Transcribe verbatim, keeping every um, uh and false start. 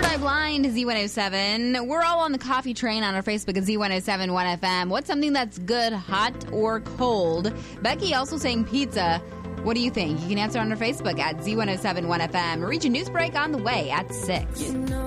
by Blind, Z one oh seven. We're all on the coffee train on our Facebook at Z one oh seven one F M. What's something that's good, hot or cold? Becky also saying pizza. What do you think? You can answer on our Facebook at Z one oh seven one F M. Reach a news break on the way at six. You know